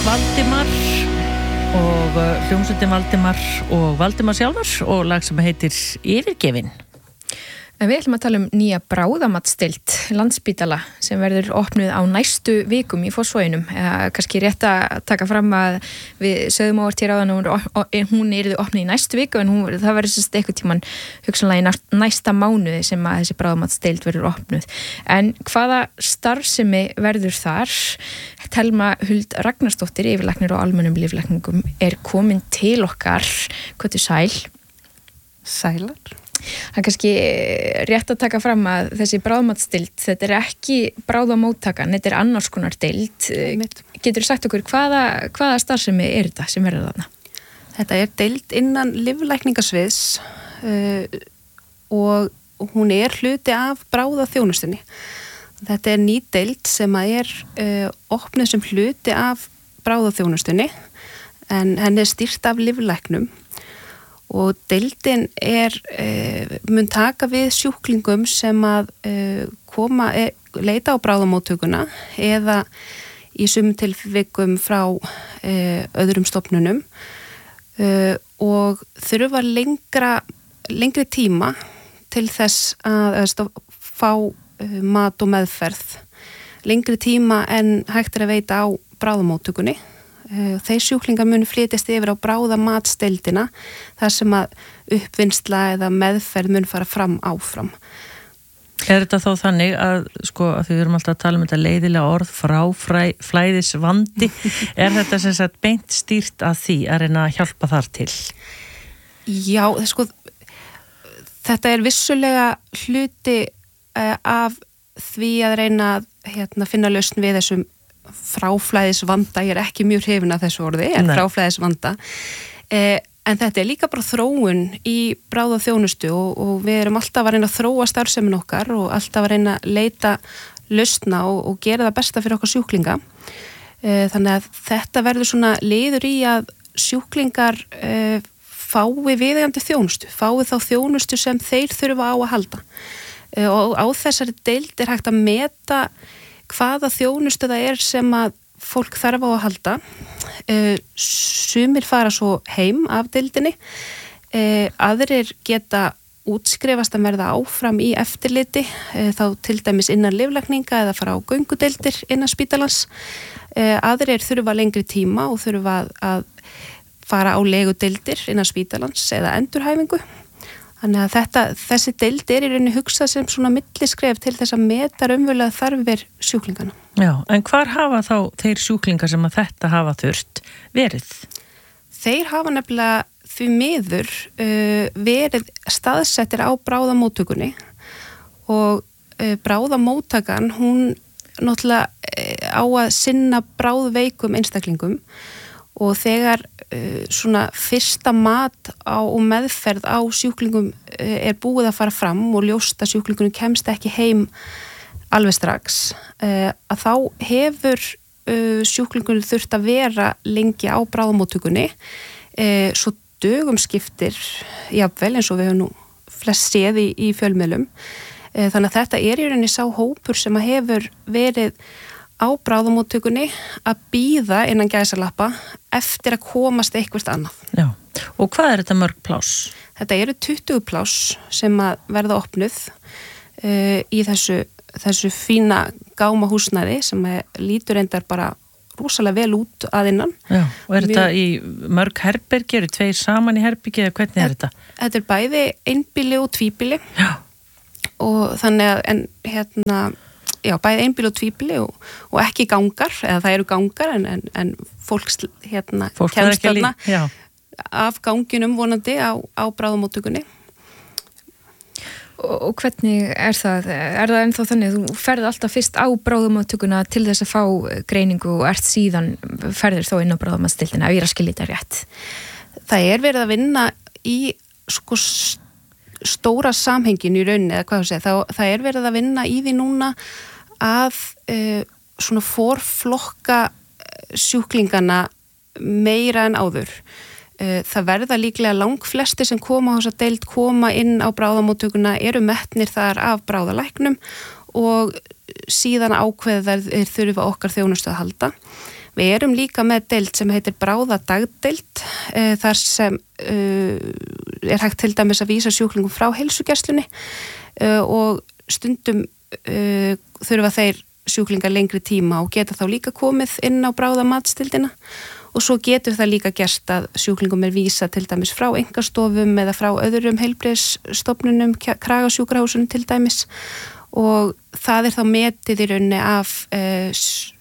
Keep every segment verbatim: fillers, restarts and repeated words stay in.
Valdimar og hljómsveitin Valdimar og Valdimar sjálfur og lag sem heitir Yfirgefin. En við ætlum að tala um nýja bráðamatsdeild Landspítala sem verður opnuð á næstu vikum í Fossvoginum. Eða kannski rétt að taka fram að við sögðum ávart hér áðan að hún yrði opnuð í næstu viku en hún, það verður sérst eitthvað tíman hugsanlega í næsta mánuði sem að þessi bráðamatsdeild verður opnuð. En hvaða starfsemi verður þar? Telma Huld Ragnarsdóttir, yfirlæknir á almennum lyflækningum, er komin til okkar. Hvað er sæl? Sælar. Það er kannski rétt að taka fram að þessi bráðamatsdeild, þetta er ekki bráðamóttakan, þetta er annars konar deild. Getur þú sagt okkur hvaða, hvaða starfsemi er þetta sem verður þarna? Þetta er deild innan lyflækningasviðs uh, og hún er hluti af bráðaþjónustunni. Þetta er ný deild sem að er uh, opnuð sem hluti af bráðaþjónustunni en henni er stýrt af lyflæknum. Og deildin er, uh, mun taka við sjúklingum sem að uh, koma, e, leita á bráðamóttökuna eða í sumum tilvikum frá uh, öðrum stofnunum uh, og þurfa lengra, lengri tíma til þess að, að fá uh, mat og meðferð. Lengri tíma en hægt er að veita á bráðamóttökunni. Þeir sjúklingar munu flytjast yfir á bráðamatsdeildina þar sem að uppvinnsla eða meðferð mun fara fram áfram. Er þetta þá þannig að, sko, að við erum alltaf að tala um þetta leiðilega orð fráflæðisvandi, er þetta sem sagt beint stýrt að því að reyna að hjálpa þar til? Já, sko, þetta er vissulega hluti af því að reyna að hérna, finna lausn við þessum fráflæðisvanda, ég er ekki mjög hrifin af þessu orði, en fráflæðisvanda eh, en þetta er líka bara þróun í bráðaþjónustu og, og við erum alltaf að reyna að þróa starfsemin okkar og alltaf að reyna að leita lausna og, og gera það besta fyrir okkar sjúklinga eh, þannig að þetta verður svona liður í að sjúklingar eh, fái viðeigandi þjónustu, fái þá þjónustu sem þeir þurfa á að halda eh, og á þessari deild er hægt að meta hvaða þjónustu það er sem að fólk þarf á að halda. Uh, sumir fara svo heim af deildinni, uh, aðrir geta útskrifast að verða áfram í eftirliti, uh, þá til dæmis innan lyflækninga eða fara á göngudeildir innan spítalans. Uh, aðrir þurfa lengri tíma og þurfa að, að fara á legudeildir innan spítalans eða endurhæfingu. Þannig að þetta, þessi deild er í rauninni hugsað sem svona milliskref til þess að meta raunverulega þarfir sjúklingana. Já, en hvar hafa þá þeir sjúklingar sem að þetta hafa þurft verið? Þeir hafa nefnilega því miður uh, verið staðsettir á bráðamóttökunni og uh, bráðamóttakan, hún náttúrulega uh, á að sinna bráðveikum einstaklingum og þegar uh, svona fyrsta mat á og meðferð á sjúklingum uh, er búið að fara fram og ljóst að sjúklingunum kemst ekki heim alveg strax, uh, að þá hefur uh, sjúklingunum þurft að vera lengi á bráðamóttökunni, uh, svo dögum skiptir, jafnvel eins og við höfum nú flest séð í, í fjölmiðlum. Uh, þannig að þetta er í rauninni sá hópur sem að hefur verið á bráðamóttökunni að bíða innan gæsalappa eftir að komast eitthvað annað. Já, og hvað er þetta mörg pláss? Þetta eru tuttugu pláss sem að verða opnuð uh, í þessu, þessu fína gámahúsnæði sem lítur reyndar bara rosalega vel út að innan. Já, og er Mjög... þetta í mörg herbergi, eru tveir saman í herbergi eða hvernig er þetta? Þetta er bæði einbýli og tvíbýli. Já. Og þannig að, en hérna já, bæði einbýli og tvíbýli og, og ekki gangar, eða það eru gangar en, en, en fólk hérna fólk kemst þarna af ganginum vonandi á, á bráðamóttökunni. Og, og hvernig er það? Er það ennþá þannig að þú ferð alltaf fyrst á bráðamóttökuna til þess að fá greiningu og ert síðan ferður þó inn á bráðamatsdeildina ef ég er að skilja þetta rétt? Það er verið að vinna í sko stóra samhenginu í rauninni eða hvað þú segir, það, það er verið að vinna í því núna að uh, svona forflokka sjúklingana meira en áður. Uh, það verða líklega langflesti sem koma á þessa deild koma inn á bráðamóttökuna eru metnir þar af bráðalæknum og síðan ákveða þeir þurfa okkar þjónustu að halda. Við erum líka með deild sem heitir bráðadagdeild uh, þar sem uh, er hægt til dæmis að vísa sjúklingum frá heilsugæslunni uh, og stundum uh, þurfa þeir sjúklingar lengri tíma og geta þá líka komið inn á bráðamatsdeildina og svo getur það líka gerst að sjúklingum er vísa til dæmis frá einkastofum eða frá öðrum heilbrigðisstofnunum, Kragasjúkrahúsunum til dæmis og það er þá metið í rauninni af uh,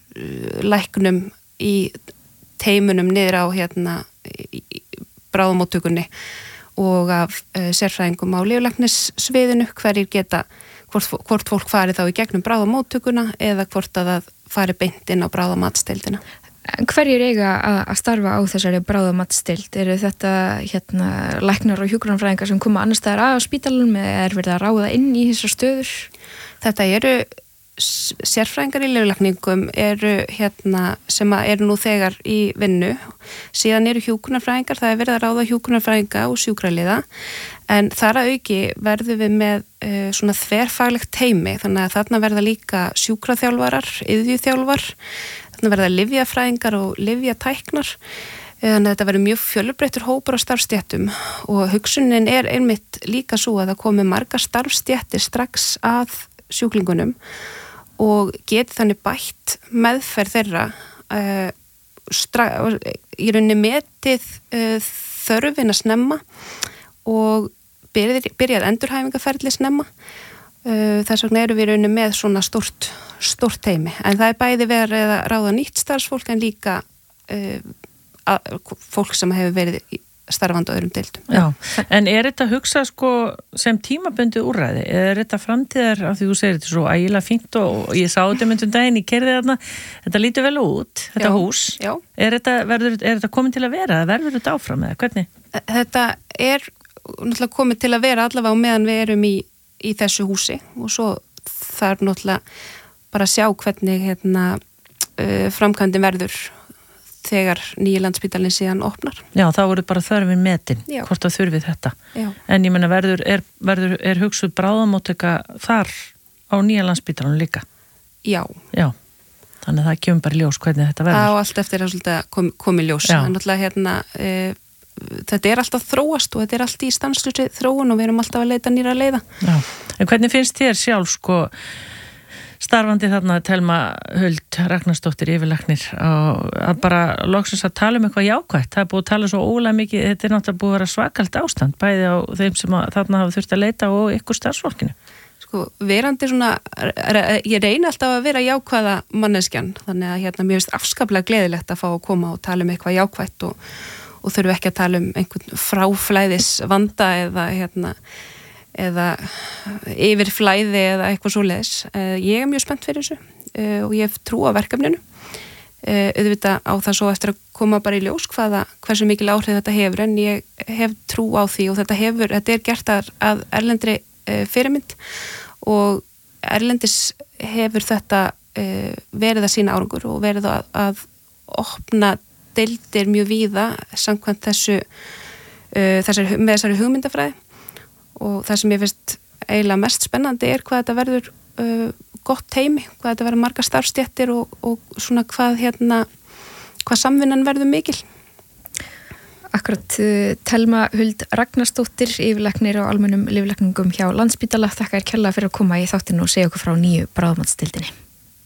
læknum í teimunum niður á hérna bráðamóttökunni og af uh, sérfræðingum á lyflæknissviðinu hverjir geta, hvort, hvort fólk fari þá í gegnum bráðamóttökuna eða hvort að það fari beint inn á bráðamatsdeildina. Hverjir eiga að starfa á þessari bráðamatsdeild? Eru þetta hérna læknar og hjúkrunarfræðingar sem koma annars staðar að á spítalunum eða er verið að ráða inn í þessar stöður? Þetta eru sérfræðingar í lyflækningum eru hérna sem eru nú þegar í vinnu. Síðan eru hjúkrunarfræðingar, það er verið að ráða hjúkrunarfræðinga og sjúkraliða en þar að auki verðum við með uh, svona þverfaglegt teymi þannig að þarna verða líka sjúkraþjálfarar, iðjuþjálfar, þarna verða lyfjafræðingar og lyfjatæknar þannig að þetta verður mjög fjölbreyttur hópur á starfstéttum og hugsunin er einmitt líka svo að það komi margar starfstéttir strax að sjúklingunum og geti þannig bætt meðferð þeirra uh, stra, í rauninni metið uh, þörfin að snemma og byrjað, byrjað endurhæfingarferli snemma uh, þess vegna eru við í rauninni með svona stort, stort teymi en það er bæði verið að ráða nýtt starfsfólk en líka uh, að, fólk sem hefur verið starfandi á öðrum deildum. Já, en er þetta að hugsa sko sem tímabundið úrræði? Er þetta framtíðar, af því þú segir þetta svo ægilega fínt og ég sá þetta myndum daginn, ég kerði þarna, þetta lítur vel út, þetta já, hús. Já. Er þetta, verður, er þetta komin til að vera? Verður þetta áfram eða hvernig? Þetta er náttúrulega komið til að vera allavega á meðan við erum í, í þessu húsi og svo þarf náttúrulega bara að sjá hvernig hérna, uh, framkvæmdin verður þegar nýja Landspítalinn síðan opnar. Já, þá voru bara þörfin metin, Já. hvort það þurfi þetta. Já. En ég menna verður, er, verður, er hugsuð bráðamóttaka þar á nýja Landspítalinn líka? Já. Já, þannig að það kemur bara ljós hvernig þetta verður. Það á allt eftir að kom, komi ljós. Já. En náttúrulega hérna, e, þetta er alltaf þróast og þetta er allt í stanslösi þróun og við erum alltaf að leita nýra að leiða. Já, en hvernig finnst þér sjálf sko starfandi þarna Telma Huld Ragnarsdóttir yfirlæknir að bara loksins að tala um eitthvað jákvætt, það er búið að tala svo ólega mikið, þetta er náttúrulega búið að vera svakalt ástand bæði á þeim sem að, þarna hafa þurft að leita og ykkur starfsfólkinu. Sko, verandi svona, ég reyni alltaf að vera jákvæða manneskjan, þannig að hérna mér finnst afskaplega gleðilegt að fá að koma og tala um eitthvað jákvætt og, og þurfu ekki að tala um einhvern fráflæðis vanda eða hérna eða yfirflæði eða eitthvað svoleiðis. Ég er mjög spennt fyrir þessu og ég hef trú á verkefninu. Auðvitað á það svo eftir að koma bara í ljós hvaða, hversu mikil áhrif þetta hefur en ég hef trú á því og þetta hefur, þetta er gert að, að erlendri fyrirmynd og erlendis hefur þetta verið að sína árangur og verið að, að opna deildir mjög víða samkvæmt þessu þessari, með þessari hugmyndafræði og það sem ég finnst eiginlega mest spennandi er hvað þetta verður uh, gott heimi, hvað þetta verður margar starfstéttir og, og svona hvað hérna, hvað samvinnan verður mikil. Akkurat, uh, Telma Huld Ragnarsdóttir, yfirlæknir á almennum lyflækningum hjá Landspítala, þakka þér kærlega fyrir að koma í þáttinn og segja okkur frá nýju bráðamatsdeildinni.